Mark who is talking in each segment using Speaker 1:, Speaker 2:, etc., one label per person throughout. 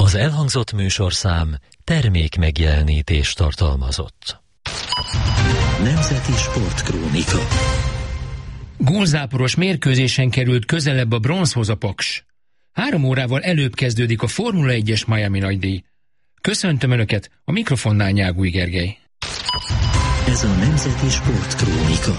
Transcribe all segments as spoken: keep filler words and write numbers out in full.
Speaker 1: Az elhangzott műsorszám termék megjelenítést tartalmazott. Nemzeti Sportkrónika.
Speaker 2: Gólzáporos mérkőzésen került közelebb a bronzhoz a Paks. Három órával előbb kezdődik a Formula egyes Miami nagydíj. Köszöntöm Önöket, a mikrofonnál Nyágúj Gergely.
Speaker 1: Ez a Nemzeti Sportkrónika.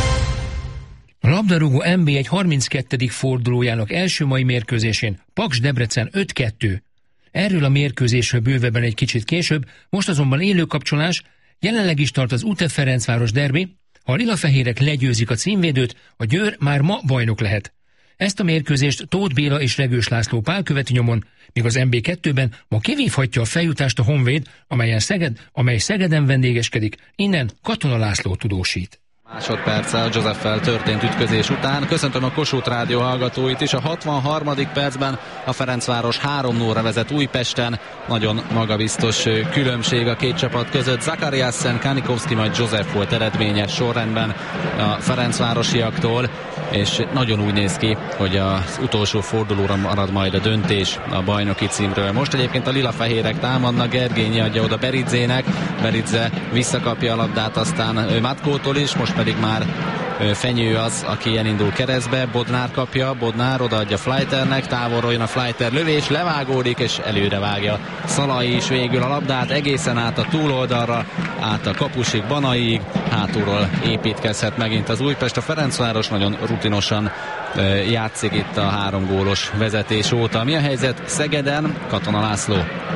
Speaker 2: A labdarúgó en bé egy harminckettedik fordulójának első mai mérkőzésén Paks Debrecen öt kettő. Erről a mérkőzésről bővebben egy kicsit később, most azonban élő kapcsolás, jelenleg is tart az u té e Ferencváros derbi. Ha a lilafehérek legyőzik a címvédőt, a Győr már ma bajnok lehet. Ezt a mérkőzést Tóth Béla és Regős László Pál követi nyomon, míg az en bé kettőben ma kivívhatja a feljutást a Honvéd, amelyen Szeged, amely Szegeden vendégeskedik, innen Katona László tudósít.
Speaker 3: Másodperccel Joseph-fel történt ütközés után. Köszöntöm a Kossuth Rádió hallgatóit is. A hatvanharmadik percben a Ferencváros három nullra vezet Újpesten. Nagyon magabiztos különbség a két csapat között. Zakariassen, Kanikowski, majd Joseph volt eredményes sorrendben a ferencvárosiaktól, és nagyon úgy néz ki, hogy az utolsó fordulóra marad majd a döntés a bajnoki címről. Most egyébként a lilafehérek támadnak, Gergényi adja oda Beridzének, Beridze visszakapja a labdát aztán Matkótól is, most pedig már Fenyő az, aki elindul keresztbe, Bodnár kapja, Bodnár odaadja Fleiternek, távolról jön a Fleiter lövés, levágódik és előre vágja Szalai is végül a labdát, egészen át a túloldalra, át a kapusig, Banaiig, hátulról építkezhet megint az Újpest. A Ferencváros nagyon rutinosan játszik itt a három gólos vezetés óta. Mi a helyzet Szegeden? Katona László.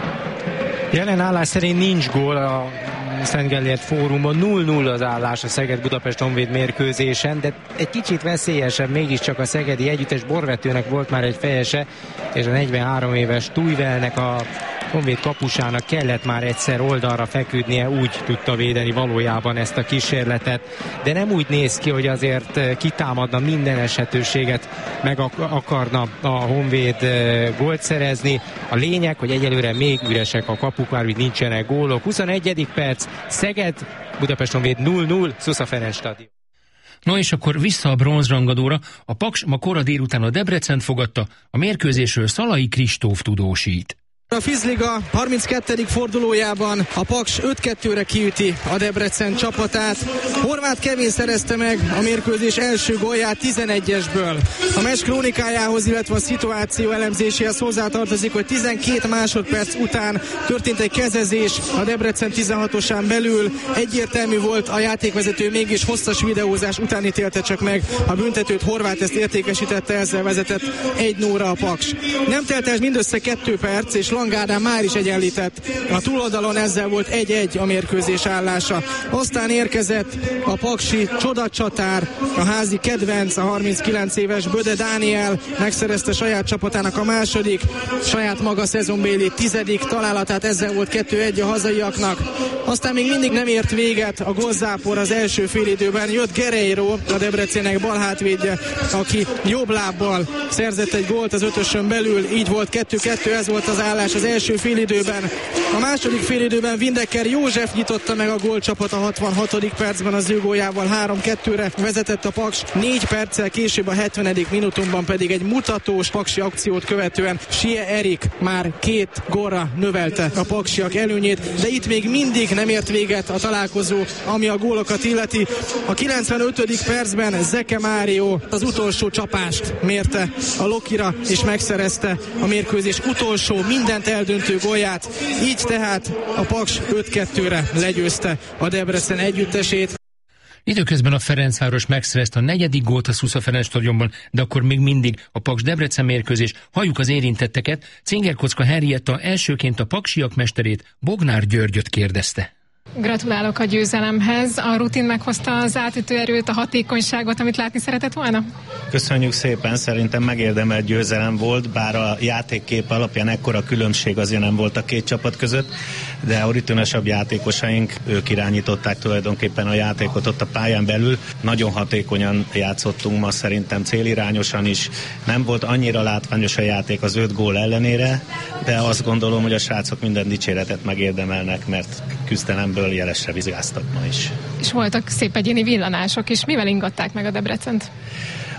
Speaker 4: Jelen állás szerint nincs gól a Szent Gellért Fórumban, nulla nulla az állás a Szeged-Budapest Honvéd mérkőzésen, de egy kicsit veszélyesebb mégiscsak a szegedi együttes. Borvetőnek volt már egy fejese, és a negyvenhárom éves Tujvelnek, a Honvéd kapusának kellett már egyszer oldalra feküdnie, úgy tudta védeni valójában ezt a kísérletet, de nem úgy néz ki, hogy azért kitámadna, minden esetőséget meg akarna a Honvéd gólt szerezni. A lényeg, hogy egyelőre még üresek a kapuk, már úgy nincsenek gólok. huszonegyedik perc, Szeged, Budapest Honvéd nulla nulla, Szusza Ferenc stadion.
Speaker 2: No és akkor vissza a bronzrangadóra, a Paks ma kora délután a Debrecent fogadta, a mérkőzésről Szalai Kristóf tudósít.
Speaker 5: A Fizliga harminckettedik fordulójában a Paks öt kettőre kiüti a Debrecen csapatát. Horváth Kevin szerezte meg a mérkőzés első gólját tizenegyesből. A meccs krónikájához, illetve a szituáció elemzéséhez hozzátartozik, hogy tizenkét másodperc után történt egy kezezés a Debrecen tizenhatosán belül. Egyértelmű volt, a játékvezető mégis hosszas videózás után ítélte csak meg a büntetőt. Horváth ezt értékesítette, ezzel vezetett egy nullra a Paks. Nem telt el mindössze kettő perc, és Lang Ádám már is egyenlített a túloldalon, ezzel volt egy egy a mérkőzés állása. Aztán érkezett a paksi csodacsatár, a házi kedvenc, a harminckilenc éves Böde Dániel, megszerezte saját csapatának a második, saját maga szezonbéli tizedik találatát, ezzel volt kettő egy a hazaiaknak. Aztán még mindig nem ért véget a gólzápor az első félidőben. Jött Guerreiro, a Debrecennek balhátvédje, aki jobb lábbal szerzett egy gólt az ötösön belül, így volt kettő kettő, ez volt az állás az első félidőben. A második félidőben Windecker József nyitotta meg a gólcsapat a hatvanhatodik percben, az ő góljával három kettőre vezetett a Paks. Négy perccel később a hetvenedik minutumban pedig egy mutatós paksi akciót követően Sie Erik már két gólra növelte a paksiak előnyét, de itt még mindig nem ért véget a találkozó, ami a gólokat illeti. A kilencvenötödik percben Zeke Mário az utolsó csapást mérte a Lokira, és megszerezte a mérkőzés utolsó, mindent eldöntő gólját. Így tehát a Paks öt kettőre legyőzte a Debrecen együttesét.
Speaker 2: Időközben a Ferencváros megszerezte a negyedik gólt a Szusza Ferenc stadionban, de akkor még mindig a Paks Debrecen mérkőzés. Halljuk az érintetteket. Cingerkocka Henrietta elsőként a paksiak mesterét, Bognár Györgyöt kérdezte.
Speaker 6: Gratulálok a győzelemhez. A rutin meghozta az átütő erőt, a hatékonyságot, amit látni szeretett volna?
Speaker 7: Köszönjük szépen, szerintem megérdemelt győzelem volt, bár a játékkép alapján ekkora különbség azért nem volt a két csapat között, de a rutinosabb játékosaink, ők irányították tulajdonképpen a játékot ott a pályán belül. Nagyon hatékonyan játszottunk ma, szerintem célirányosan is. Nem volt annyira látványos a játék az öt gól ellenére, de azt gondolom, hogy a srácok minden dicséretet megérdemelnek, mert küzdelemből jelesre vizsgáztak ma is.
Speaker 6: És voltak szép egyéni villanások is. Mivel ingatták meg a Debrecent?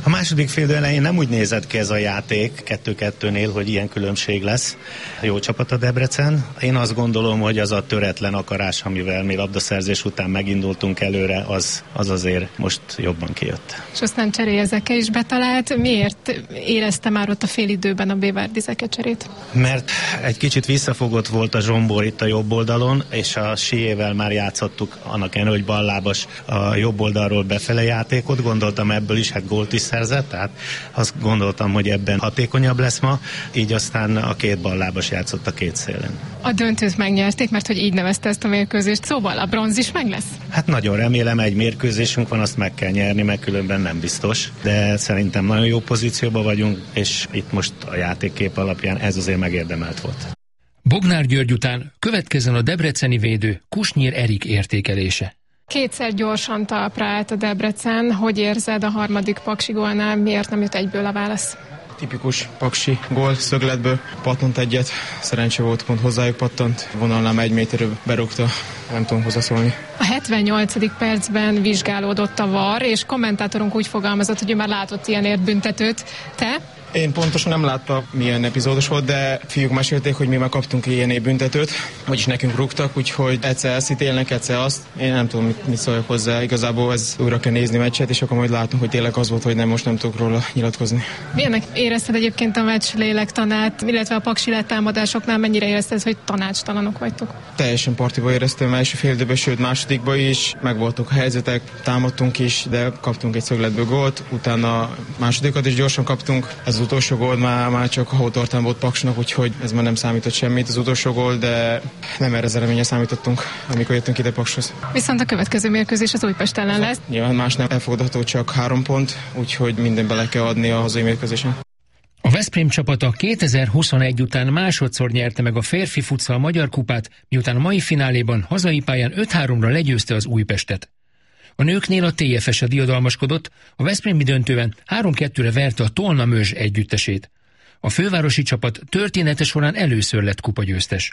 Speaker 7: A második fél elején nem úgy nézett ki ez a játék kettő-kettőnél, hogy ilyen különbség lesz. Jó csapat a Debrecen. Én azt gondolom, hogy az a töretlen akarás, amivel mi labdaszerzés után megindultunk előre, az, az azért most jobban kijött.
Speaker 6: És aztán Cserélyezeke is betalált. Miért érezte már ott a félidőben a Bévárdi Zeke cserét?
Speaker 7: Mert egy kicsit visszafogott volt a Zsombor itt a jobb oldalon, és a Siével már játszottuk annak ellenére, hogy ballábas a jobb oldalról befele játékot. Gondoltam ebből is, hát gólt is szerzett, tehát azt gondoltam, hogy ebben hatékonyabb lesz ma, így aztán a két ballábas játszott a két szélen.
Speaker 6: A döntőt megnyerték, mert hogy így nevezte ezt a mérkőzést, szóval a bronz is meg lesz?
Speaker 7: Hát nagyon remélem, egy mérkőzésünk van, azt meg kell nyerni, meg különben nem biztos, de szerintem nagyon jó pozícióban vagyunk, és itt most a játékkép alapján ez azért megérdemelt volt.
Speaker 2: Bognár György után következzen a debreceni védő Kusnyír Erik értékelése.
Speaker 6: Kétszer gyorsan talpra állt a Debrecen. Hogy érzed a harmadik Paksi gólnál? Miért nem jött egyből a válasz?
Speaker 8: Tipikus paksi gól, szögletből pattant egyet, szerencse volt, pont hozzájuk pattant, vonalnál egy méterről berúgta, nem tudom hozzászólni.
Speaker 6: A hetvennyolcadik percben vizsgálódott a var, és kommentátorunk úgy fogalmazott, hogy ő már látott ilyenért büntetőt. Te?
Speaker 8: Én pontosan nem láttam, milyen epizódos volt, de fiúk mesélték, hogy mi már kaptunk ilyen büntetőt, vagyis nekünk rúgtak, úgyhogy egyszer ezt ítélnek, egyszer azt. Én nem tudom, mit, mit szóljak hozzá. Igazából ez újra kell nézni meccset, és akkor majd látunk, hogy tényleg az volt, hogy nem, most nem tudok róla nyilatkozni. Milyennek
Speaker 6: érezted egyébként a meccs lélektanát, illetve a paksi letámadásoknál mennyire érezted, hogy tanácstalanok vagytok?
Speaker 8: Teljesen partiba éreztem első fél időben, sőt másodikban is, megvoltak a helyzetek, támadtunk is, de kaptunk egy szögletből gólt, utána másodikat is gyorsan kaptunk. Ez az utolsó gól már, már csak a hótartán volt Paksnak, úgyhogy ez már nem számított semmit az utolsó gól, de nem erre az eredményre számítottunk, amikor jöttünk ide Pakshoz.
Speaker 6: Viszont a következő mérkőzés az Újpest ellen lesz.
Speaker 8: Nyilván más nem elfogadható, csak három pont, úgyhogy minden bele kell adni a hazai mérkőzésen.
Speaker 2: A Veszprém csapata kétezer-huszonegy után másodszor nyerte meg a férfi futsal magyar kupát, miután a mai fináléban hazai pályán öt háromra legyőzte az Újpestet. A nőknél a té ef es a diadalmaskodott, a veszprémi döntőben három kettőre verte a Tolna Mözs együttesét. A fővárosi csapat története során először lett kupagyőztes.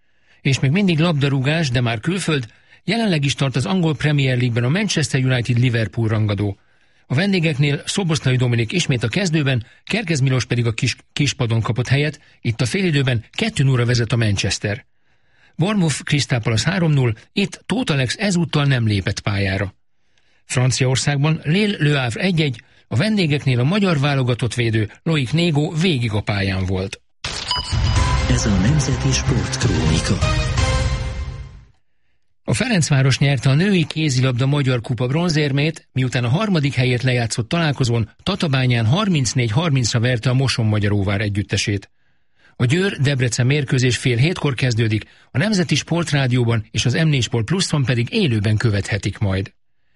Speaker 2: És még mindig labdarúgás, de már külföld, jelenleg is tart az angol Premier League-ben a Manchester United Liverpool rangadó. A vendégeknél Szoboszlai Dominik ismét a kezdőben, Kerkez Milos pedig a kis, kispadon kapott helyet, itt a félidőben kettő nullra vezet a Manchester. Bournemouth Crystal Palace három null, itt Tóth Alex ezúttal nem lépett pályára. Franciaországban Lille Le Havre egy egy, a vendégeknél a magyar válogatott védő Loic Négó végig a pályán volt.
Speaker 1: Ez a Nemzeti Sportkrónika.
Speaker 2: A Ferencváros nyerte a női kézilabda magyar kupa bronzérmét, miután a harmadik helyért lejátszott találkozón Tatabányán harmincnégy harmincra verte a Moson-Magyaróvár együttesét. A Győr-Debrecen mérkőzés fél hétkor kezdődik, a Nemzeti Sportrádióban és az em négy Sport Pluszon pedig élőben követhetik majd.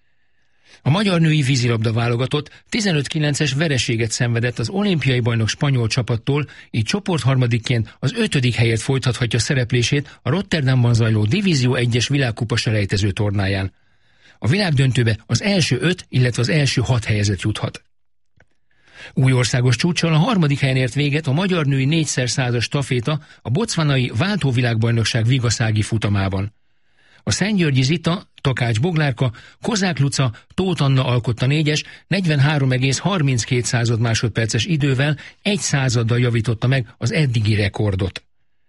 Speaker 2: A magyar női vízilabda válogatott tizenöt kilences vereséget szenvedett az olimpiai bajnok spanyol csapattól, így csoportharmadikként az ötödik helyért folytathatja szereplését a Rotterdamban zajló Divízió egyes világkupa selejtező tornáján. A világdöntőbe az első öt, illetve az első hat helyezett juthat. Új országos csúccsal a harmadik helyen ért véget a magyar női négyszer százas staféta a bocvanai váltóvilágbajnokság vigaszági futamában. A Szentgyörgyi Zita, Takács Boglárka, Kozák Luca, Tóth Anna alkotta négyes, negyvenhárom egész harminckét másodperces idővel egy századdal javította meg az eddigi rekordot.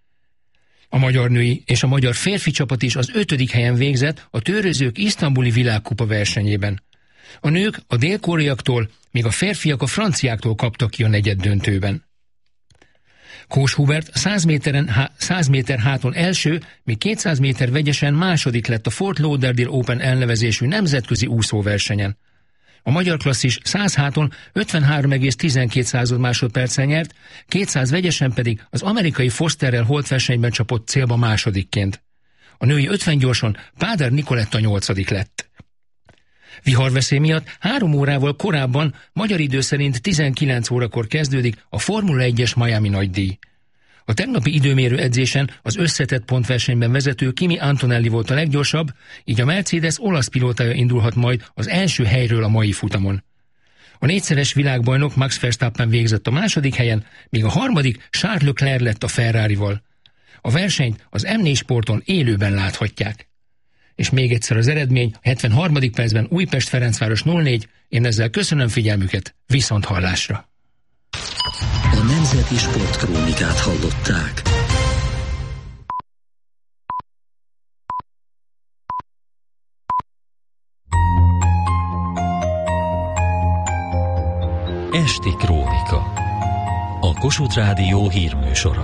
Speaker 2: A magyar női és a magyar férfi csapat is az ötödik helyen végzett a Tőrözők isztambuli világkupa versenyében. A nők a dél-koreaiaktól, míg a férfiak a franciáktól kaptak ki a negyeddöntőben. Kós Hubert száz méteren, száz méter háton első, míg kétszáz méter vegyesen második lett a Fort Lauderdale Open elnevezésű nemzetközi úszóversenyen. A magyar klasszis száz háton ötvenhárom egész tizenkét másodperccel nyert, kétszáz vegyesen pedig az amerikai Fosterrel holtversenyben csapott célba másodikként. A női ötven gyorson Páder Nikoletta nyolcadik lett. Viharveszély miatt három órával korábban, magyar idő szerint tizenkilenc órakor kezdődik a Formula egyes Miami nagydíj. A tegnapi időmérő edzésen az összetett pontversenyben vezető Kimi Antonelli volt a leggyorsabb, így a Mercedes olasz pilótája indulhat majd az első helyről a mai futamon. A négyszeres világbajnok Max Verstappen végzett a második helyen, míg a harmadik Charles Leclerc lett a Ferrarival. A versenyt az em négy Sporton élőben láthatják. és még egyszer az eredmény, a hetvenharmadik percben Újpest-Ferencváros nulla négy, én ezzel köszönöm figyelmüket, viszont hallásra.
Speaker 1: A Nemzeti Sportkrónikát hallották. Esti Krónika. A Kossuth Rádió hírműsora.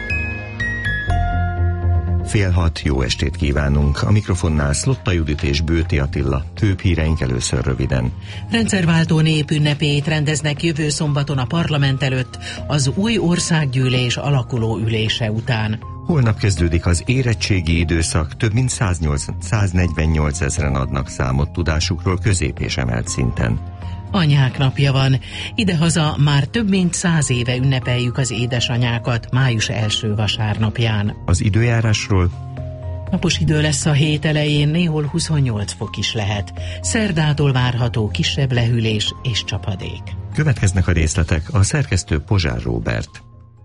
Speaker 9: Fél hat, jó estét kívánunk. A mikrofonnál Szlotta Judit és Bőti Attila. Főbb híreink először röviden.
Speaker 10: Rendszerváltó népünnepét rendeznek jövő szombaton a parlament előtt az új országgyűlés alakuló ülése után.
Speaker 9: Holnap kezdődik az érettségi időszak, több mint száznegyvennyolc ezren adnak számot tudásukról közép és emelt szinten.
Speaker 10: Anyák napja van. Idehaza már több mint száz éve ünnepeljük az édesanyákat május első vasárnapján.
Speaker 9: Az időjárásról?
Speaker 10: Napos idő lesz a hét elején, néhol huszonnyolc fok is lehet. Szerdától várható kisebb lehűlés és csapadék.
Speaker 9: Következnek a részletek, a szerkesztő Pozsár Róbert.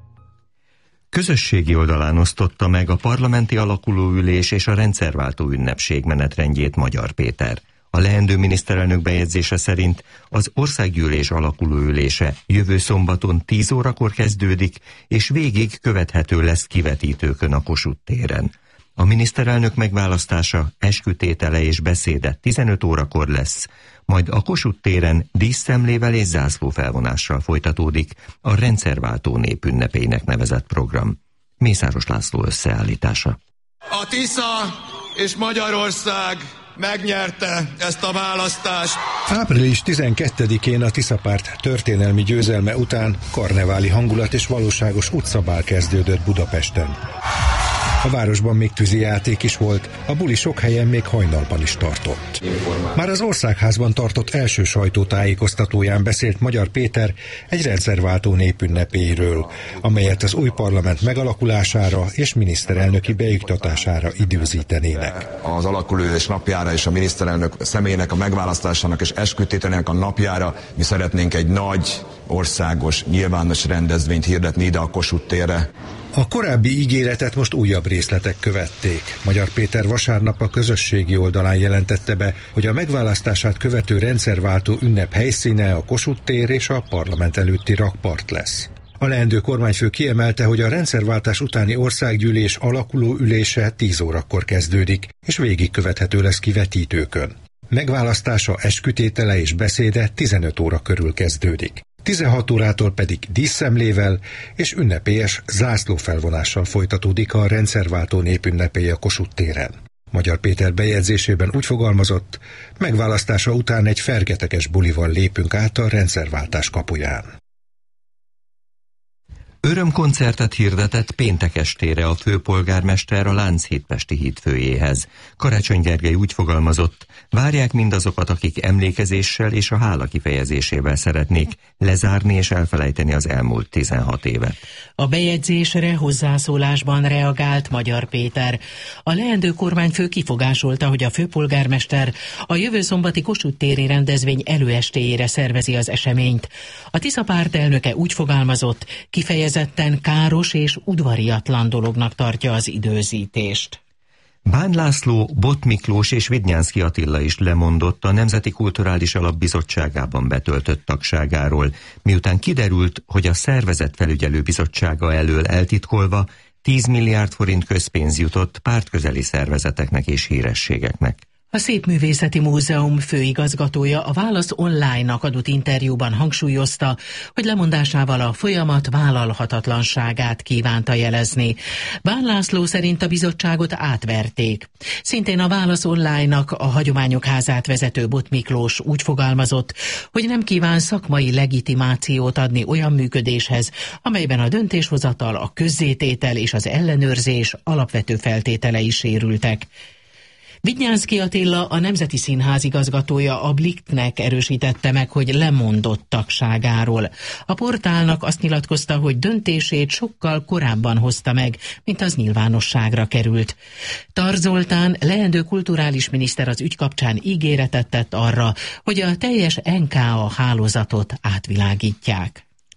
Speaker 9: Közösségi oldalán osztotta meg a parlamenti alakulóülés és a rendszerváltó ünnepség menetrendjét Magyar Péter. A leendő miniszterelnök bejegyzése szerint az országgyűlés alakulóülése jövő szombaton tíz órakor kezdődik, és végig követhető lesz kivetítőkön a Kossuth téren. A miniszterelnök megválasztása, eskütétele és beszéde tizenöt órakor lesz, majd a Kossuth téren díszszemlével és zászlófelvonással folytatódik a rendszerváltó népünnepének nevezett program. Mészáros László összeállítása.
Speaker 11: A Tisza és Magyarország megnyerte ezt a választást.
Speaker 12: április tizenkettedikén a Tiszapárt történelmi győzelme után karneváli hangulat és valóságos utcabál kezdődött Budapesten. A városban még tűzijáték is volt, a buli sok helyen még hajnalban is tartott. Már az Országházban tartott első sajtótájékoztatóján beszélt Magyar Péter egy rendszerváltó népünnepéről, amelyet az új parlament megalakulására és miniszterelnöki beiktatására időzítenének.
Speaker 13: Az alakulóülés napjára és a miniszterelnök személyének a megválasztásának és esküdtételének a napjára mi szeretnénk egy nagy, országos, nyilvános rendezvényt hirdetni ide a Kossuth térre.
Speaker 12: A korábbi ígéretet most újabb részletek követték. Magyar Péter vasárnap a közösségi oldalán jelentette be, hogy a megválasztását követő rendszerváltó ünnep helyszíne a Kossuth tér és a parlament előtti rakpart lesz. A leendő kormányfő kiemelte, hogy a rendszerváltás utáni országgyűlés alakuló ülése tíz órakor kezdődik, és végigkövethető lesz kivetítőkön. Megválasztása, eskütétele és beszéde tizenöt óra körül kezdődik. tizenhat órától pedig díszszemlével és ünnepélyes zászlófelvonással folytatódik a rendszerváltó népünnepéje a Kossuth téren. Magyar Péter bejegyzésében úgy fogalmazott, megválasztása után egy fergeteges bulival lépünk át a rendszerváltás kapuján.
Speaker 9: Örömkoncertet hirdetett péntek estére a főpolgármester a Lánchíd-Pesti hídfőjéhez. Karácsony Gergely úgy fogalmazott, várják mindazokat, akik emlékezéssel és a hála kifejezésével szeretnék lezárni és elfelejteni az elmúlt tizenhat évet.
Speaker 10: A bejegyzésre hozzászólásban reagált Magyar Péter. A leendő kormányfő kifogásolta, hogy a főpolgármester a jövő szombati Kossuth téri rendezvény előestéjére szervezi az eseményt. A Tiszapárt elnöke úgy fogalmazott, kifejezetten káros és udvariatlan dolognak tartja az időzítést.
Speaker 9: Bán László, Bot Miklós és Vidnyánszky Attila is lemondott a Nemzeti Kulturális Alap Bizottságában betöltött tagságáról, miután kiderült, hogy a szervezet felügyelő bizottsága elől eltitkolva tíz milliárd forint közpénz jutott pártközeli szervezeteknek és hírességeknek.
Speaker 10: A Szépművészeti Múzeum főigazgatója a Válasz Online-nak adott interjúban hangsúlyozta, hogy lemondásával a folyamat vállalhatatlanságát kívánta jelezni. Bán László szerint a bizottságot átverték. Szintén a Válasz Online-nak a Hagyományok Házát vezető Bot Miklós úgy fogalmazott, hogy nem kíván szakmai legitimációt adni olyan működéshez, amelyben a döntéshozatal, a közzététel és az ellenőrzés alapvető feltételei sérültek. Vidnyánszky Attila, a Nemzeti Színház igazgatója a Blicknek erősítette meg, hogy lemondott tagságáról. A portálnak azt nyilatkozta, hogy döntését sokkal korábban hozta meg, mint az nyilvánosságra került. Tar Zoltán, leendő kulturális miniszter az ügy kapcsán ígéretet tett arra, hogy a teljes en ká á hálózatot átvilágítják.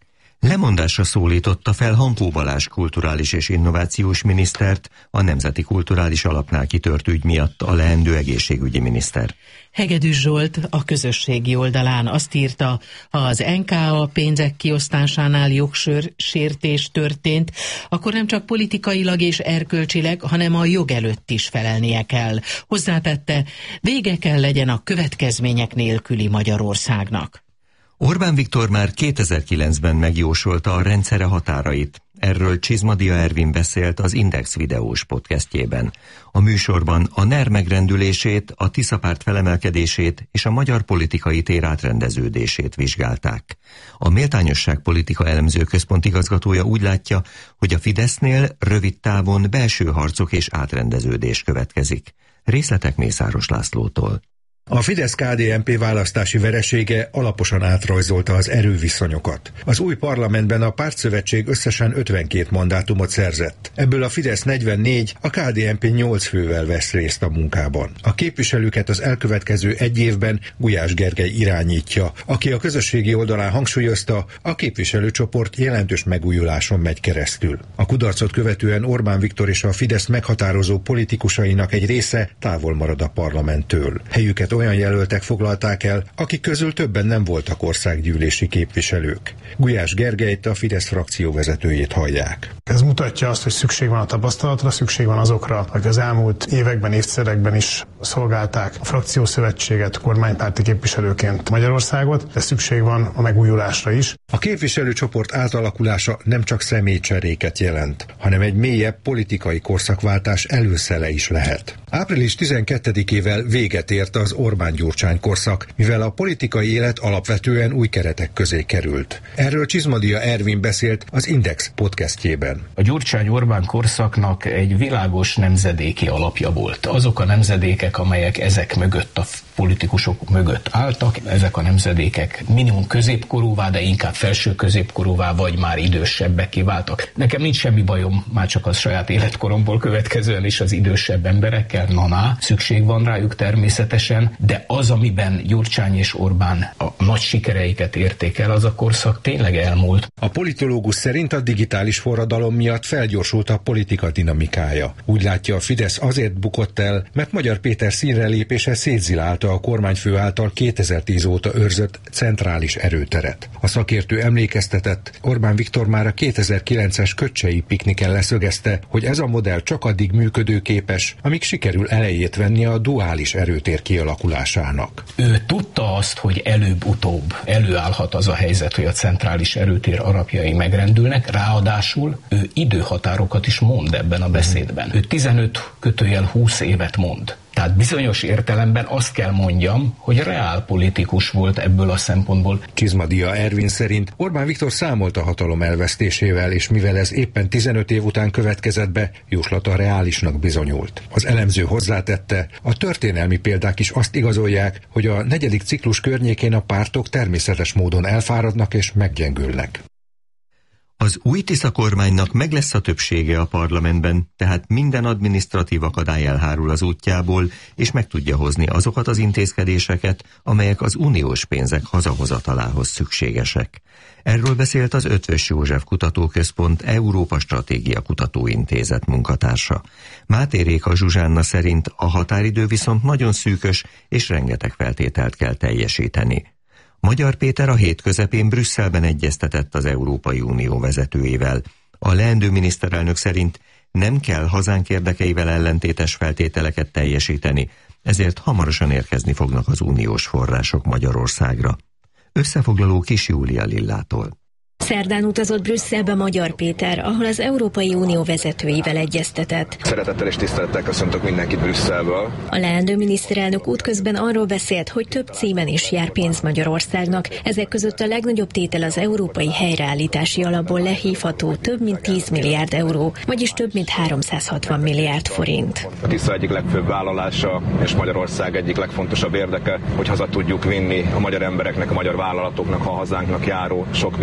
Speaker 9: Lemondásra szólította fel Hankó Balázs kulturális és innovációs minisztert a Nemzeti Kulturális Alapnál kitört ügy miatt a leendő egészségügyi miniszter.
Speaker 10: Hegedűs Zsolt a közösségi oldalán azt írta, ha az en ká á pénzek kiosztásánál jogsértés történt, akkor nem csak politikailag és erkölcsileg, hanem a jog előtt is felelnie kell. Hozzátette, vége kell legyen a következmények nélküli Magyarországnak.
Speaker 9: Orbán Viktor már kétezer-kilencben megjósolta a rendszere határait. Erről Csizmadia Ervin beszélt az Index videós podcastjében. A műsorban a NER megrendülését, a Tiszapárt felemelkedését és a magyar politikai tér átrendeződését vizsgálták. A Méltányosság Politika Elemző Központ igazgatója úgy látja, hogy a Fidesznél rövid távon belső harcok és átrendeződés következik. Részletek Mészáros Lászlótól.
Speaker 12: A Fidesz-ká dé en pé választási veresége alaposan átrajzolta az erőviszonyokat. Az új parlamentben a pártszövetség összesen ötvenkét mandátumot szerzett. Ebből a Fidesz negyvennégy, a ká dé en pé nyolc fővel vesz részt a munkában. A képviselőket az elkövetkező egy évben Gulyás Gergely irányítja, aki a közösségi oldalán hangsúlyozta, a képviselőcsoport jelentős megújuláson megy keresztül. A kudarcot követően Orbán Viktor és a Fidesz meghatározó politikusainak egy része távol marad a parlamenttől. Helyüket olyan jelöltek foglalták el, akik közül többen nem voltak országgyűlési képviselők. Gulyás Gergelyt, a Fidesz frakcióvezetőjét hallják.
Speaker 14: Ez mutatja azt, hogy szükség van a tapasztalatra, szükség van azokra, akik az elmúlt években, évtizedekben is szolgálták a frakciószövetséget, kormánypárti képviselőként Magyarországot, de szükség van a megújulásra is.
Speaker 12: A képviselőcsoport átalakulása nem csak személycseréket jelent, hanem egy mélyebb politikai korszakváltás előszele is lehet. április tizenkettedikével véget ért az Orbán-Gyurcsány korszak, mivel a politikai élet alapvetően új keretek közé került. Erről Csizmadia Ervin beszélt az Index podcastjében.
Speaker 15: A Gyurcsány-Orbán korszaknak egy világos nemzedéki alapja volt. Azok a nemzedékek, amelyek ezek mögött, a politikusok mögött álltak, ezek a nemzedékek minimum középkorúvá, de inkább felső középkorúvá, vagy már idősebbek váltak. Nekem nincs semmi bajom, már csak az saját életkoromból következően is az idősebb emberekkel, na-na, szükség van rájuk természetesen, de az, amiben Gyurcsány és Orbán a nagy sikereiket érték el, az a korszak tényleg elmúlt.
Speaker 12: A politológus szerint a digitális forradalom miatt felgyorsult a politika dinamikája. Úgy látja, a Fidesz azért bukott el, mert Magyar Péter színre lépése szétzilálta a kormányfő által kétezer-tíz óta őrzött centrális erőteret. A szakértő emlékeztetett, Orbán Viktor már a kétezer-kilences köcsei pikniken leszögezte, hogy ez a modell csak addig működőképes, amíg sikerül elejét venni a duális erőtér kialakulásának.
Speaker 15: Ő tudta azt, hogy előbb-utóbb előállhat az a helyzet, hogy a centrális erőtér alapjai megrendülnek, ráadásul ő időhatárokat is mond ebben a beszédben. Ő tizenöt kötőjel húsz évet mond. Tehát bizonyos értelemben azt kell mondjam, hogy reálpolitikus volt ebből a szempontból.
Speaker 12: Csizmadia Ervin szerint Orbán Viktor számolt a hatalom elvesztésével, és mivel ez éppen tizenöt év után következett be, jóslata reálisnak bizonyult. Az elemző hozzátette, a történelmi példák is azt igazolják, hogy a negyedik ciklus környékén a pártok természetes módon elfáradnak és meggyengülnek.
Speaker 9: Az új Tisza kormánynak meg lesz a többsége a parlamentben, tehát minden adminisztratív akadály elhárul az útjából, és meg tudja hozni azokat az intézkedéseket, amelyek az uniós pénzek hazahozatalához szükségesek. Erről beszélt az Eötvös József Kutatóközpont Európa Stratégia Kutatóintézet munkatársa. Máté Réka Zsuzsánna szerint a határidő viszont nagyon szűkös, és rengeteg feltételt kell teljesíteni. Magyar Péter a hét közepén Brüsszelben egyeztetett az Európai Unió vezetőivel. A leendő miniszterelnök szerint nem kell hazánk érdekeivel ellentétes feltételeket teljesíteni, ezért hamarosan érkezni fognak az uniós források Magyarországra. Összefoglaló Kis Júlia Lillától.
Speaker 16: Szerdán utazott Brüsszelbe Magyar Péter, ahol az Európai Unió vezetőivel egyeztetett.
Speaker 17: Szeretettel és tisztelettel köszöntök mindenkit Brüsszelből.
Speaker 16: A leendő miniszterelnök útközben arról beszélt, hogy több címen is jár pénz Magyarországnak. Ezek között a legnagyobb tétel az Európai Helyreállítási Alapból lehívható több mint tíz milliárd euró, vagyis több mint háromszázhatvan milliárd forint.
Speaker 17: A Tisza egyik legfőbb vállalása és Magyarország egyik legfontosabb érdeke, hogy haza tudjuk vinni a magyar embereknek, a magyar vállalatoknak, a hazánknak járó sok milliárd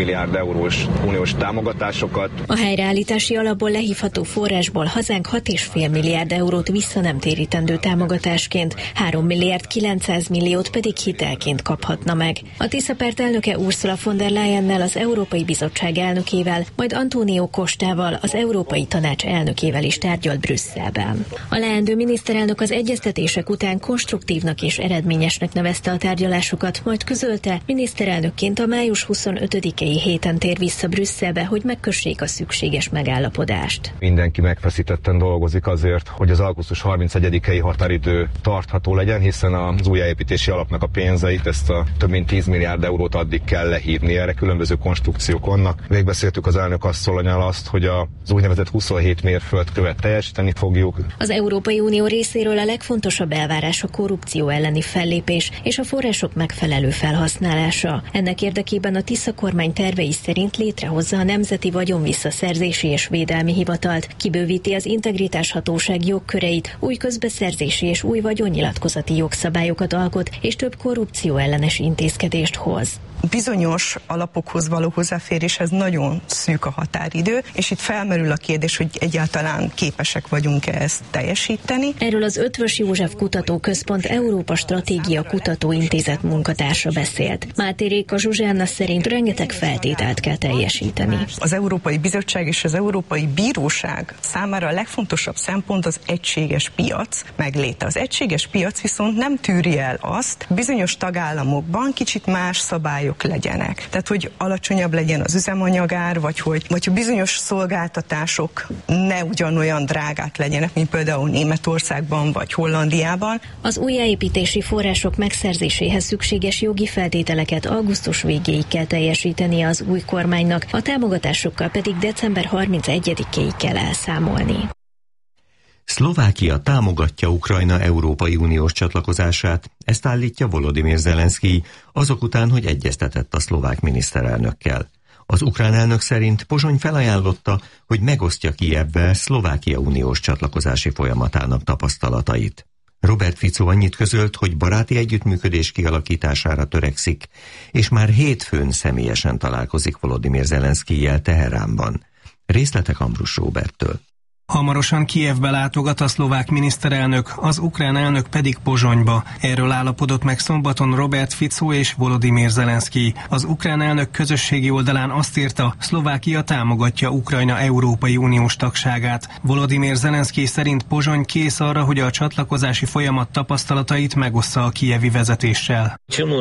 Speaker 17: eurós uniós támogatásokat.
Speaker 16: A helyreállítási alapból lehívható forrásból hazánk hat egész öt milliárd eurót vissza nem térítendő támogatásként, három milliárd kilencszáz milliót pedig hitelként kaphatna meg. A Tisza-párt elnöke Ursula von der Leyennel, az Európai Bizottság elnökével, majd Antonio Costával, az Európai Tanács elnökével is tárgyalt Brüsszelben. A leendő miniszterelnök az egyeztetések után konstruktívnak és eredményesnek nevezte a tárgyalásokat, majd közölte, miniszterelnökként a május huszonötödikei héten tér vissza Brüsszelbe, hogy megkössék a szükséges megállapodást.
Speaker 18: Mindenki megfeszítetten dolgozik azért, hogy az augusztus harmincegyedikei határidő tartható legyen, hiszen az újjáépítési alapnak a pénzeit, ezt a több mint tíz milliárd eurót addig kell lehívni. Erre különböző konstrukciók vannak. Végbeszéltük az elnök asszonnyal azt, hogy az úgynevezett huszonhét mérföldkövet teljesíteni fogjuk.
Speaker 16: Az Európai Unió részéről a legfontosabb elvárás a korrupció elleni fellépés és a források megfelelő felhasználása. Ennek érdekében a Tisza kormány tervei szerint létrehozza a Nemzeti Vagyonvisszaszerzési és Védelmi Hivatalt, kibővíti az integritáshatóság jogköreit, új közbeszerzési és új vagyonnyilatkozati jogszabályokat alkot és több korrupció ellenes intézkedést hoz.
Speaker 19: Bizonyos alapokhoz való hozzáféréshez nagyon szűk a határidő, és itt felmerül a kérdés, hogy egyáltalán képesek vagyunk-e ezt teljesíteni.
Speaker 16: Erről az Eötvös József Kutatóközpont Európa Stratégia Kutatóintézet munkatársa beszélt. Máté Réka Zsuzsánna szerint rengeteg feltételt kell teljesíteni.
Speaker 19: Az Európai Bizottság és az Európai Bíróság számára a legfontosabb szempont az egységes piac megléte. Az egységes piac viszont nem tűri el azt, bizonyos tagállamokban kicsit más szabályok legyenek. Tehát, hogy alacsonyabb legyen az üzemanyagár, vagy hogy, vagy hogy bizonyos szolgáltatások ne ugyanolyan drágák legyenek, mint például Németországban vagy Hollandiában.
Speaker 16: Az újjáépítési források megszerzéséhez szükséges jogi feltételeket augusztus végéig kell teljesítenie az új kormánynak, a támogatásokkal pedig december harmincegyedikéig kell elszámolni.
Speaker 9: Szlovákia támogatja Ukrajna Európai Uniós csatlakozását, ezt állítja Volodymyr Zelenszkij, azok után, hogy egyeztetett a szlovák miniszterelnökkel. Az ukrán elnök szerint Pozsony felajánlotta, hogy megosztja Kijevvel Szlovákia uniós csatlakozási folyamatának tapasztalatait. Robert Fico annyit közölt, hogy baráti együttműködés kialakítására törekszik, és már hétfőn személyesen találkozik Volodymyr Zelenszkijjel Teheránban. Részletek Ambrus Roberttől.
Speaker 20: Hamarosan Kijevbe látogat a szlovák miniszterelnök, az ukrán elnök pedig Pozsonyba. Erről állapodott meg szombaton Robert Fico és Volodymyr Zelenszkij. Az ukrán elnök közösségi oldalán azt írta, Szlovákia támogatja Ukrajna Európai Uniós tagságát. Volodymyr Zelenszkij szerint Pozsony kész arra, hogy a csatlakozási folyamat tapasztalatait megossza a kijevi vezetéssel.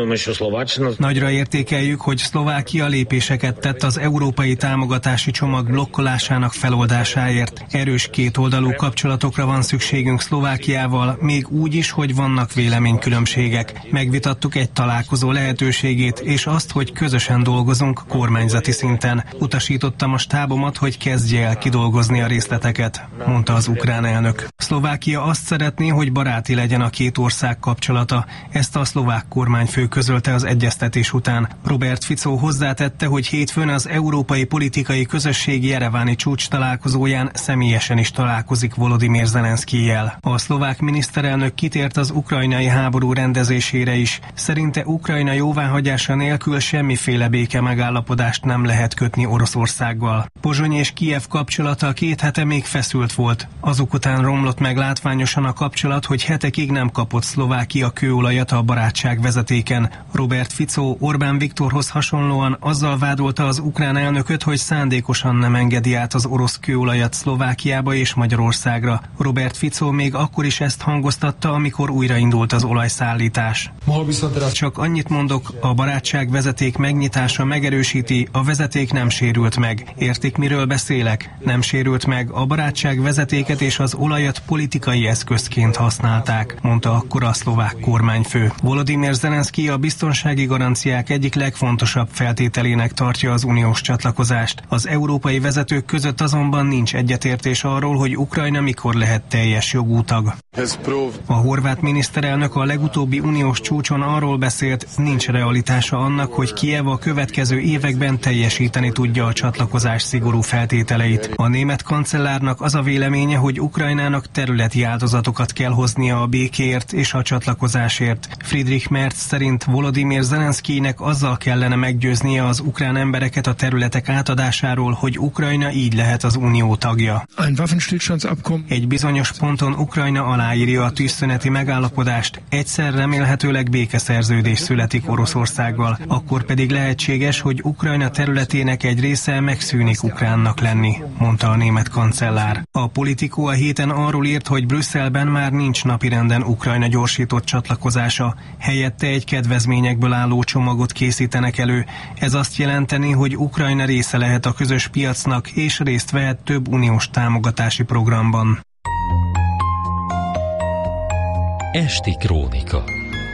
Speaker 20: Nagyra értékeljük, hogy Szlovákia lépéseket tett az európai támogatási csomag blokkolásának feloldásáért. Erős kétoldalú kapcsolatokra van szükségünk Szlovákiával, még úgy is, hogy vannak véleménykülönbségek. Megvitattuk egy találkozó lehetőségét, és azt, hogy közösen dolgozunk kormányzati szinten. Utasítottam a stábomat, hogy kezdje el kidolgozni a részleteket, mondta az ukrán elnök. Szlovákia azt szeretné, hogy baráti legyen a két ország kapcsolata. Ezt a szlovák kormányfő közölte az egyeztetés után. Robert Fico hozzátette, hogy hétfőn az Európai Politikai Közösség jereváni csúcs találkozóján személyesen is találkozik Volodymyr Zelenszkijjel. A szlovák miniszterelnök kitért az ukrajnai háború rendezésére is. Szerinte Ukrajna jóváhagyása nélkül semmiféle béke megállapodást nem lehet kötni Oroszországgal. Pozsony és Kijev kapcsolata két hete még feszült volt. Azok után romlott meg látványosan a kapcsolat, hogy hetekig nem kapott Szlovákia kőolajat a barátság vezetéken. Robert Fico Orbán Viktorhoz hasonlóan azzal vádolta az ukrán elnököt, hogy szándékosan nem engedi át az orosz kőolajat Szlovákiába és Magyarországra. Robert Fico még akkor is ezt hangoztatta, amikor újraindult az olajszállítás. Csak annyit mondok, a barátság vezeték megnyitása megerősíti, a vezeték nem sérült meg. Értik, miről beszélek? Nem sérült meg, a barátság vezetéket és az olajat politikai eszközként használták, mondta akkor a szlovák kormányfő. Volodymyr Zelenszkij a biztonsági garanciák egyik legfontosabb feltételének tartja az uniós csatlakozást. Az európai vezetők között azonban nincs egyetértés kérdés arról, hogy Ukrajna mikor lehet teljes jogú tag. A horvát miniszterelnök a legutóbbi uniós csúcson arról beszélt, nincs realitása annak, hogy Kijev a következő években teljesíteni tudja a csatlakozás szigorú feltételeit. A német kancellárnak az a véleménye, hogy Ukrajnának területi áldozatokat kell hoznia a békéért és a csatlakozásért. Friedrich Merz szerint Volodymyr Zelenszkijnek azzal kellene meggyőznie az ukrán embereket a területek átadásáról, hogy Ukrajna így lehet az unió tagja. Egy bizonyos ponton Ukrajna aláírja a tűzszüneti megállapodást, egyszer remélhetőleg békeszerződés születik Oroszországgal, akkor pedig lehetséges, hogy Ukrajna területének egy része megszűnik ukránnak lenni, mondta a német kancellár. A Politico a héten arról írt, hogy Brüsszelben már nincs napirenden Ukrajna gyorsított csatlakozása, helyette egy kedvezményekből álló csomagot készítenek elő. Ez azt jelenteni, hogy Ukrajna része lehet a közös piacnak és részt vehet több uniós támogatási programban.
Speaker 1: Esti krónika.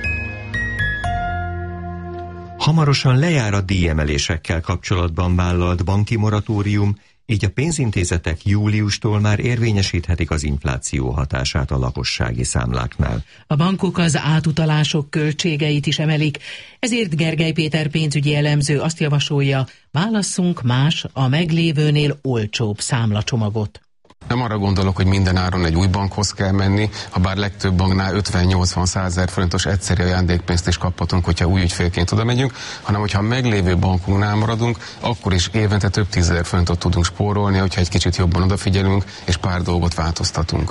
Speaker 9: Hamarosan lejár a díjemelésekkel kapcsolatban vállalt banki moratórium, így a pénzintézetek júliustól már érvényesíthetik az infláció hatását a lakossági számláknál.
Speaker 10: A bankok az átutalások költségeit is emelik, ezért Gergely Péter pénzügyi elemző azt javasolja, válasszunk más, a meglévőnél olcsóbb számlacsomagot.
Speaker 21: Nem arra gondolok, hogy minden áron egy új bankhoz kell menni, ha bár legtöbb banknál ötven-nyolcvan-százezer forintos egyszeri ajándékpénzt is kaphatunk, hogyha új ügyfélként oda megyünk, hanem hogyha a meglévő bankunknál maradunk, akkor is évente több tízezer forintot tudunk spórolni, hogyha egy kicsit jobban odafigyelünk, és pár dolgot változtatunk.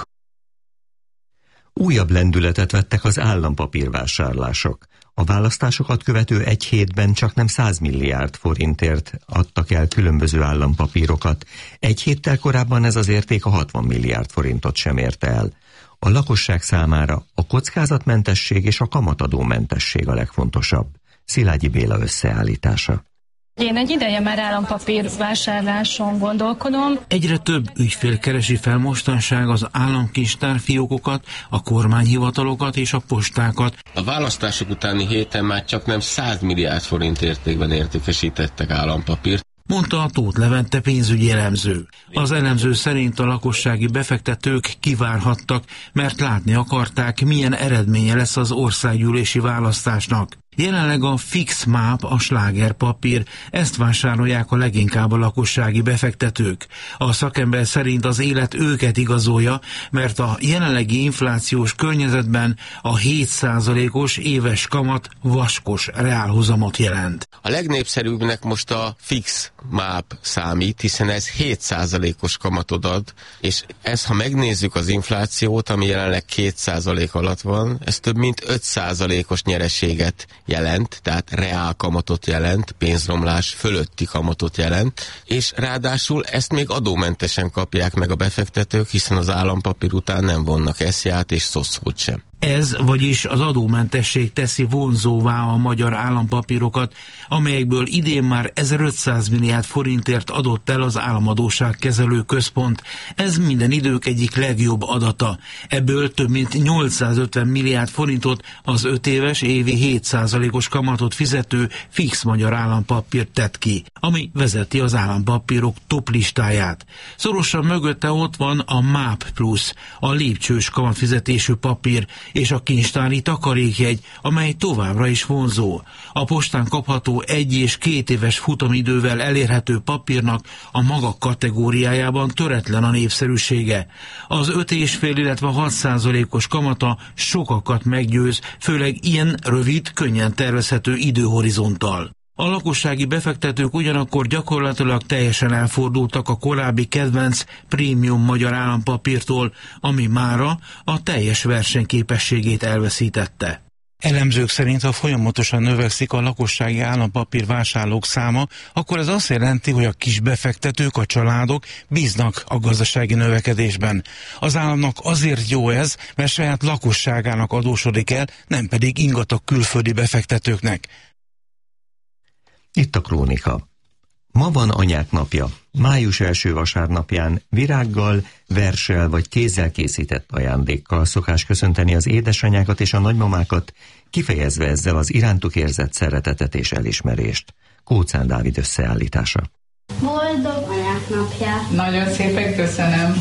Speaker 9: Újabb lendületet vettek az állampapírvásárlások. A választásokat követő egy hétben csaknem száz milliárd forintért adtak el különböző állampapírokat. Egy héttel korábban ez az érték a hatvan milliárd forintot sem érte el. A lakosság számára a kockázatmentesség és a kamatadómentesség a legfontosabb. Szilágyi Béla összeállítása.
Speaker 22: Én egy ideje már állampapír vásárláson gondolkodom.
Speaker 23: Egyre több ügyfél keresi fel mostanság az államkincstárfiókokat, a kormányhivatalokat és a postákat.
Speaker 24: A választások utáni héten már csak nem száz milliárd forint értékben értékesítettek állampapírt,
Speaker 23: mondta a Tóth Levente pénzügyi elemző. Az elemző szerint a lakossági befektetők kivárhattak, mert látni akarták, milyen eredménye lesz az országgyűlési választásnak. Jelenleg a fix máp, a slágerpapír, ezt vásárolják a leginkább a lakossági befektetők. A szakember szerint az élet őket igazolja, mert a jelenlegi inflációs környezetben a hét százalékos éves kamat vaskos reálhozamot jelent.
Speaker 24: A legnépszerűbbnek most a fix máp számít, hiszen ez hét százalékos kamatot ad, és ez, ha megnézzük az inflációt, ami jelenleg két százalék alatt van, ez több mint öt százalékos nyereséget jelent, tehát reál kamatot jelent, pénzromlás fölötti kamatot jelent, és ráadásul ezt még adómentesen kapják meg a befektetők, hiszen az állampapír után nem vonnak eszját és szoszót sem.
Speaker 23: Ez, vagyis az adómentesség teszi vonzóvá a magyar állampapírokat, amelyekből idén már ezerötszáz milliárd forintért adott el az Államadósságkezelő Központ. Ez minden idők egyik legjobb adata. Ebből több mint nyolcszázötven milliárd forintot az öt éves évi hét százalékos kamatot fizető fix magyar állampapír tett ki, ami vezeti az állampapírok top listáját. Szorosan mögötte ott van a máp plusz, a lépcsős kamatfizetésű papír, és a kincstári takarékjegy, amely továbbra is vonzó. A postán kapható egy és két éves futamidővel elérhető papírnak a maga kategóriájában töretlen a népszerűsége. Az öt és fél, illetve hat százalékos kamata sokakat meggyőz, főleg ilyen rövid, könnyen tervezhető időhorizonttal. A lakossági befektetők ugyanakkor gyakorlatilag teljesen elfordultak a korábbi kedvenc prémium magyar állampapírtól, ami mára a teljes versenyképességét elveszítette. Elemzők szerint, ha folyamatosan növekszik a lakossági állampapír vásárlók száma, akkor ez azt jelenti, hogy a kis befektetők, a családok bíznak a gazdasági növekedésben. Az államnak azért jó ez, mert saját lakosságának adósodik el, nem pedig ingatag külföldi befektetőknek.
Speaker 9: Itt a krónika. Ma van anyák napja. Május első vasárnapján virággal, verssel vagy kézzel készített ajándékkal szokás köszönteni az édesanyákat és a nagymamákat, kifejezve ezzel az irántuk érzett szeretetet és elismerést. Kóczán Dávid összeállítása.
Speaker 25: Boldog anyák
Speaker 3: anyák napját.
Speaker 4: Nagyon szépen köszönöm.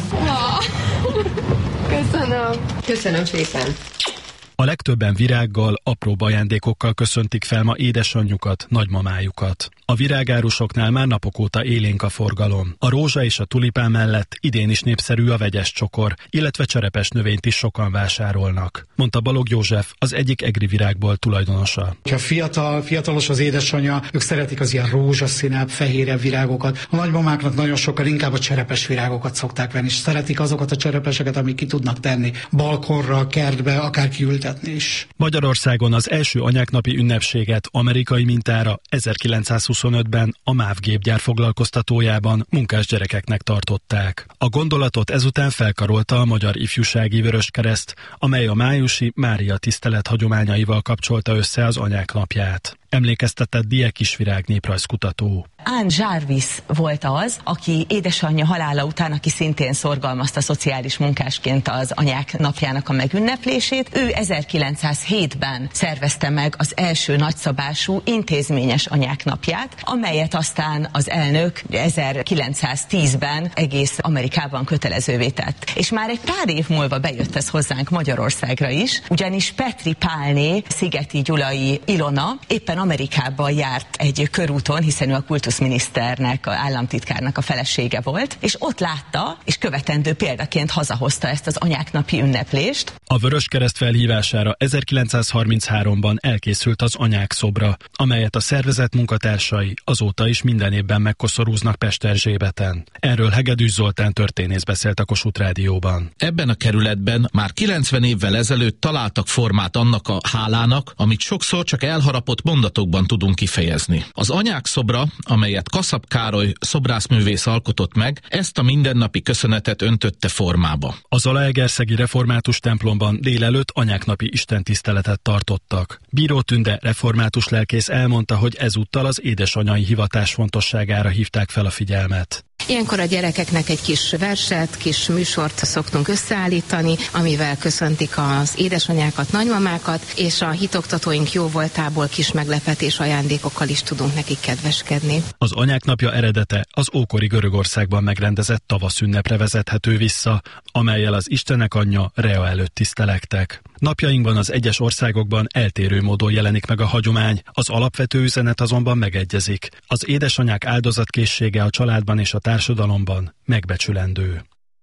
Speaker 3: Köszönöm.
Speaker 5: Köszönöm szépen.
Speaker 7: A legtöbben virággal, apróbb ajándékokkal köszöntik fel ma édesanyjukat, nagymamájukat. A virágárusoknál már napok óta élénk a forgalom. A rózsa és a tulipán mellett idén is népszerű a vegyes csokor, illetve cserepes növényt is sokan vásárolnak, mondta Balogh József, az egyik egri virágból tulajdonosa.
Speaker 25: Ha fiatal, fiatalos az édesanyja, ők szeretik az ilyen rózsaszínebb, fehérebb virágokat. A nagymamáknak nagyon sokan inkább a cserepes virágokat szokták venni, és szeretik azokat a cserepeseket, amik ki tudnak tenni balkonra, kertbe, akár kiültetni is.
Speaker 7: Magyarországon az első anyáknapi ünnepséget amerikai mintára ezerkilencszázhuszonötben a MÁV gépgyár foglalkoztatójában munkás gyerekeknek tartották. A gondolatot ezután felkarolta a Magyar Ifjúsági Vöröskereszt, amely a májusi Mária tisztelet hagyományaival kapcsolta össze az anyák napját. Emlékeztetett Diek Kisvirág néprajzkutató.
Speaker 26: Anne Jarvis volt az, aki édesanyja halála után, aki szintén szorgalmazta szociális munkásként az anyák napjának a megünneplését. Ő ezerkilencszázhétben szervezte meg az első nagyszabású intézményes anyák napját, amelyet aztán az elnök ezerkilencszáztízben egész Amerikában kötelezővé tett. És már egy pár év múlva bejött ez hozzánk Magyarországra is, ugyanis Petri Pálné, Szigeti Gyulai Ilona éppen Amerikában járt egy körúton, hiszen ő a kultuszminiszternek, a államtitkárnak a felesége volt, és ott látta, és követendő példaként hazahozta ezt az anyáknapi ünneplést.
Speaker 7: A Vöröskereszt felhívására ezerkilencszázharminchárom-ban elkészült az anyák szobra, amelyet a szervezet munkatársai azóta is minden évben megkoszorúznak Pesterzsébeten. Erről Hegedűs Zoltán történész beszélt a Kossuth Rádióban.
Speaker 27: Ebben a kerületben már kilencven évvel ezelőtt találtak formát annak a hálának, amit sokszor csak elharapott mondatokban tudunk kifejezni. Az anyák szobra, amelyet Kaszab Károly szobrászművész alkotott meg, ezt a mindennapi köszönetet öntötte formába.
Speaker 7: Az Zalaegerszegi református templomban délelőtt anyáknapi istentiszteletet tartottak. Bíró Tünde református lelkész elmondta, hogy ezúttal az édesanyai hivatás fontosságára hívták fel a figyelmet.
Speaker 5: Ilyenkor a gyerekeknek egy kis verset, kis műsort szoktunk összeállítani, amivel köszöntik az édesanyákat, nagymamákat, és a hitoktatóink jóvoltából kis meglepetés ajándékokkal is tudunk nekik kedveskedni.
Speaker 7: Az anyák napja eredete az ókori Görögországban megrendezett tavaszünnepre vezethető vissza, amellyel az Istenek anyja Rea előtt tisztelektek. Napjainkban az egyes országokban eltérő módon jelenik meg a hagyomány, az alapvető üzenet azonban megegyezik. Az édesanyák áldozatkészsége a családban és a társadalomban megbecsülendő.